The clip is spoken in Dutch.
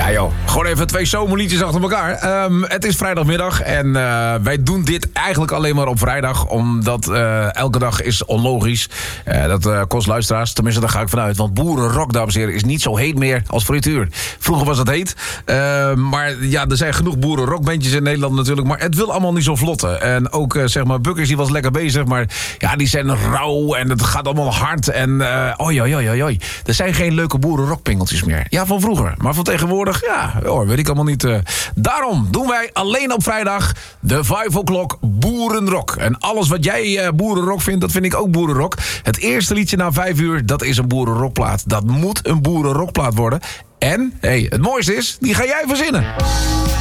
Ja joh, gewoon even 2 zomerliedjes achter elkaar. Het is vrijdagmiddag en wij doen dit eigenlijk alleen maar op vrijdag. Omdat elke dag is onlogisch. Dat kost luisteraars, tenminste daar ga ik vanuit. Want boerenrock, dames en heren, is niet zo heet meer als frituur. Vroeger was het heet. Maar ja, er zijn genoeg boerenrockbandjes in Nederland natuurlijk. Maar het wil allemaal niet zo vlotten. En ook zeg maar, Bukkers die was lekker bezig. Maar ja, die zijn rauw en het gaat allemaal hard. En oi. Er zijn geen leuke boerenrockpingeltjes meer. Ja, van vroeger. Maar van tegenwoordig, ja, hoor, weet ik allemaal niet. Daarom doen wij alleen op vrijdag de 5 o'clock boerenrock. En alles wat jij boerenrock vindt, dat vind ik ook boerenrock. Het eerste liedje na 5 uur, dat is een boerenrockplaat. Dat moet een boerenrockplaat worden. En, het mooiste is, die ga jij verzinnen.